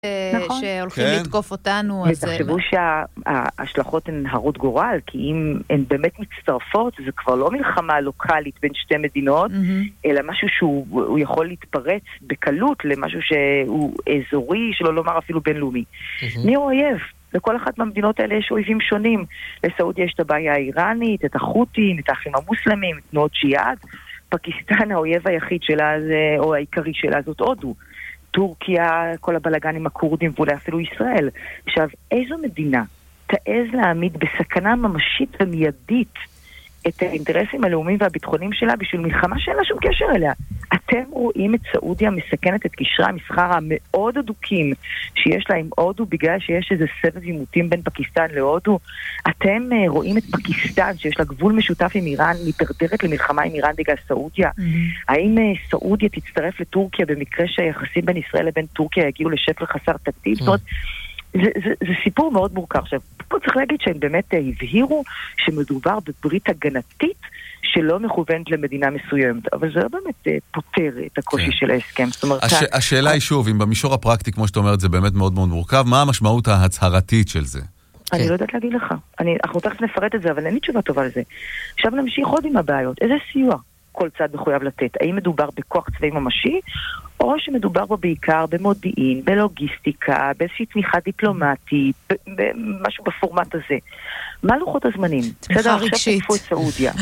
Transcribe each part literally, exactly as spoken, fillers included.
שהולכים לתקוף אותנו. ותחשבו שההשלכות הן הרות גורל, כי אם הן באמת מצטרפות, זה כבר לא מלחמה לוקלית בין שתי מדינות, אלא משהו שהוא יכול להתפרץ בקלות למשהו שהוא אזורי, שלא לומר אפילו בינלאומי. מי הוא אויב? לכל אחת מהמדינות האלה יש אויבים שונים. לסעודיה יש את הבעיה האיראנית, את החות'ים, את האחים המוסלמים, את תנועות ג'יהאד. פקיסטן, האויב היחיד שלה, או העיקרי שלה, זאת הודו. טורקיה, כל הבלגן עם הקורדים, ואולי אפילו ישראל. עכשיו, איזו מדינה תעז להעמיד בסכנה ממשית ומיידית את האינטרסים הלאומיים והביטחוניים שלה בשביל מלחמה שאין לה שום קשר אליה? אתם רואים את סעודיה מסכנת את קשרי המסחר המאוד אדוקים שיש לה עם הודו בגלל שיש איזה סבב עימותים בין פקיסטן להודו? אתם uh, רואים את פקיסטן שיש לה גבול משותף עם איראן, מתדרדרת למלחמה עם איראן בגלל סעודיה? Mm-hmm. האם uh, סעודיה תצטרף לטורקיה במקרה שהיחסים בין ישראל לבין טורקיה יגיעו לשפל חסר תקדים? זאת אומרת, זה, זה, זה סיפור מאוד מורכב. עכשיו, פה צריך להגיד שהם באמת הבהירו שמדובר בברית הגנתית שלא מכוונת למדינה מסוימת, אבל זה לא באמת פותר את הקושי כן. של ההסכם. זאת אומרת, הש... השאלה היא שוב, אם במישור הפרקטי, כמו שאתה אומרת, זה באמת מאוד מאוד מורכב, מה המשמעות ההצהרתית של זה? אני לא יודעת להגיד לך. אני, אנחנו תכף נפרט את זה, אבל אין לי תשובה טובה לזה. עכשיו נמשיך עוד עם הבעיות. איזה סיוע כל צד מחויב לתת? האם מדובר בכוח צבאי ממשי, או שמדובר בו בעיקר במודיעין, בלוגיסטיקה, באיזושהי תמיכה דיפלומטית, משהו בפורמט הזה. מה לוחות הזמנים? תמיכה רגשית. עכשיו תקפו את סעודיה.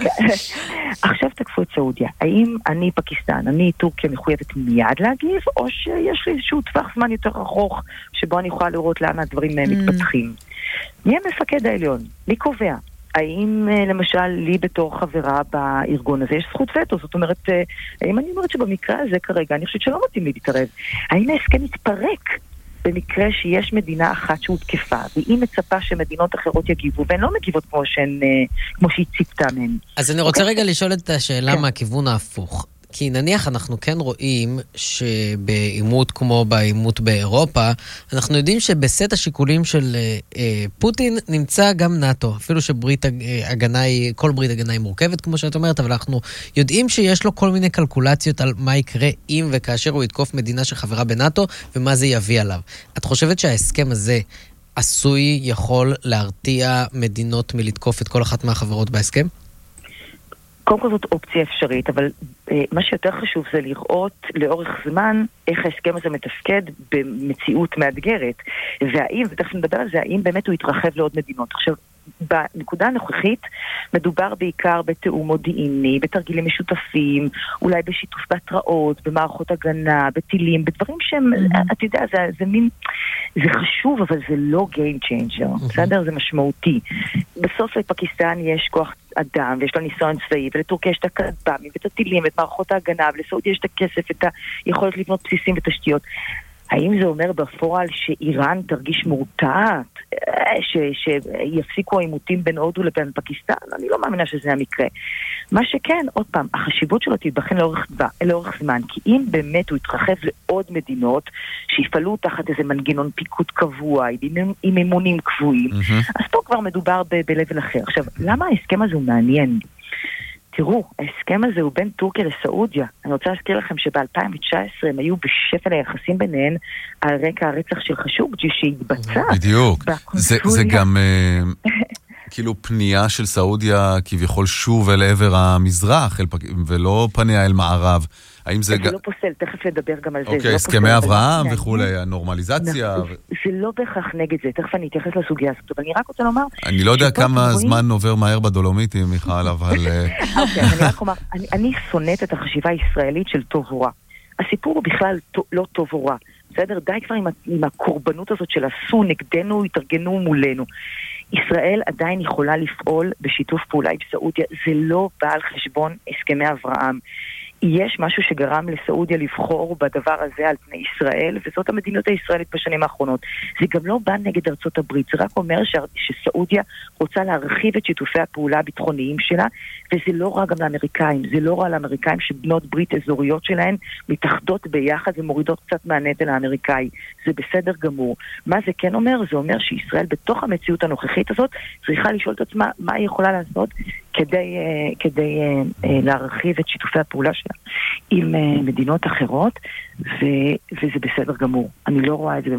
עכשיו תקפו את סעודיה. האם אני פקיסטן, אני טורקיה מחויבת מיד להגיב, או שיש לי איזשהו טווח זמן יותר ארוך, שבו אני יכולה לראות לאן הדברים מתפתחים? מי המפקד העליון? מי קובע? האם למשל לי בתור חברה בארגון הזה יש זכות וטו? זאת אומרת, האם אני אומרת שבמקרה הזה כרגע אני חושבת שלא מתאים להתערב? האם ההסכם מתפרק במקרה שיש מדינה אחת שהותקפה, והיא מצפה שמדינות אחרות יגיבו, והן לא מגיבות כמו שהן, כמו שהיא ציפתה מהן? אז אני רוצה רגע לשאול את השאלה מהכיוון ההפוך. כי נניח אנחנו כן רואים שבעימות כמו בעימות באירופה, אנחנו יודעים שבסט השיקולים של אה, פוטין נמצא גם נאטו, אפילו שברית הגנה היא, כל ברית הגנה היא מורכבת כמו שאת אומרת, אבל אנחנו יודעים שיש לו כל מיני קלקולציות על מה יקרה אם וכאשר הוא יתקוף מדינה שחברה בנאטו, ומה זה יביא עליו. את חושבת שההסכם הזה עשוי יכול להרתיע מדינות מלתקוף את כל אחת מהחברות בהסכם? קודם כל זאת אופציה אפשרית, אבל אה, מה שיותר חשוב זה לראות לאורך זמן איך ההסכם הזה מתפקד במציאות מאתגרת, והאם, ותכף נדבר על זה, האם באמת הוא יתרחב לעוד מדינות. עכשיו, בנקודה הנוכחית מדובר בעיקר בתיאום מודיעיני, בתרגילים משותפים, אולי בשיתוף בהתראות, במערכות הגנה, בטילים, בדברים שהם, mm-hmm. אתה יודע, זה, זה מין, זה חשוב, אבל זה לא game changer, mm-hmm. בסדר? זה משמעותי. בסוף לפקיסטן יש כוח אדם, ויש לה ניסיון צבאי, ולטורקיה יש את הכטב"מים, ואת הטילים, ואת מערכות ההגנה, ולסעודיה יש את הכסף, את היכולת לבנות בסיסים ותשתיות. האם זה אומר בפועל שאיראן תרגיש מורתעת, שיפסיקו העימותים בין הודו לבין פקיסטן? אני לא מאמינה שזה המקרה. מה שכן, עוד פעם, החשיבות שלו תתבחן לאורך, לאורך זמן, כי אם באמת הוא יתרחב לעוד מדינות שיפעלו תחת איזה מנגנון פיקוד קבוע, עם, עם אימונים קבועים, mm-hmm. אז פה כבר מדובר ב- בלבל אחר. עכשיו, למה ההסכם הזה הוא מעניין? תראו, ההסכם הזה הוא בין טורקיה לסעודיה. אני רוצה להזכיר לכם שב-אלפיים תשע עשרה הם היו בשפל היחסים ביניהן על רקע הרצח של חשוקג'י שהתבצע. בדיוק. זה, זה גם כאילו פנייה של סעודיה כביכול שוב אל עבר המזרח, אל, ולא פניה אל מערב. האם זה... זה לא פוסל, תכף לדבר גם על זה. אוקיי, הסכמי אברהם וכולי, הנורמליזציה. זה לא בהכרח נגד זה, תכף אני אתייחס לסוגיה הזאת, אבל אני רק רוצה לומר... אני לא יודע כמה זמן עובר מהר בדולומיטים, מיכל, אבל... אוקיי, אני רק אומר, אני שונאת את החשיבה הישראלית של טוב או רע. הסיפור הוא בכלל לא טוב או רע. בסדר? די כבר עם הקורבנות הזאת של עשו נגדנו, התארגנו מולנו. ישראל עדיין יכולה לפעול בשיתוף פעולה עם סעודיה, זה לא בא על חשבון הסכמי אברהם. יש משהו שגרם לסעודיה לבחור בדבר הזה על פני ישראל, וזאת המדיניות הישראלית בשנים האחרונות. זה גם לא בא נגד ארצות הברית, זה רק אומר ש... שסעודיה רוצה להרחיב את שיתופי הפעולה הביטחוניים שלה, וזה לא רע גם לאמריקאים, זה לא רע לאמריקאים שבנות ברית אזוריות שלהן מתאחדות ביחד ומורידות קצת מהנטל האמריקאי. זה בסדר גמור. מה זה כן אומר? זה אומר שישראל בתוך המציאות הנוכחית הזאת צריכה לשאול את עצמה מה היא יכולה לעשות כדי, כדי להרחיב את שיתופי הפעולה שלה עם מדינות אחרות, ו, וזה בסדר גמור. אני לא רואה את זה